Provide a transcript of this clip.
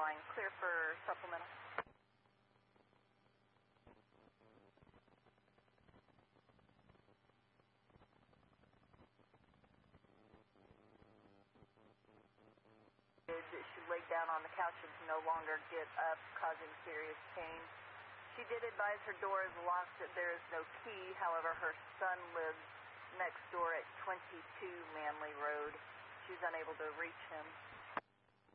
line. Clear for supplemental. She laid down on the couch and can no longer get up, causing serious pain. She did advise her door is locked, that there is no key. However, her son lives next door at 22 Manley Road. She's unable to reach him.